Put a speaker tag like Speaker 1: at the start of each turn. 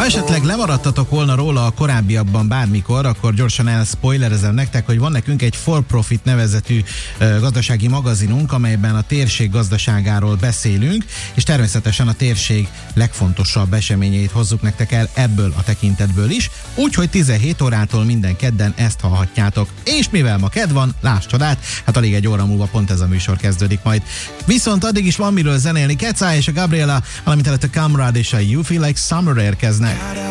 Speaker 1: Ha esetleg lemaradtatok volna róla a korábbiakban bármikor, akkor gyorsan elspoilerezem nektek, hogy van nekünk egy For Profit nevezetű gazdasági magazinunk, amelyben a térség gazdaságáról beszélünk, és természetesen a térség legfontosabb eseményeit hozzuk nektek el ebből a tekintetből is, úgyhogy 17 órától minden kedden ezt hallhatjátok. És mivel ma kedd van, lásd csodát, hát alig egy óra múlva pont ez a műsor kezdődik majd. Viszont addig is van miről zenélni. Kecá és a Gabriela, valamint előtt a Kamrad és a You Feel Like Summer érkeznek.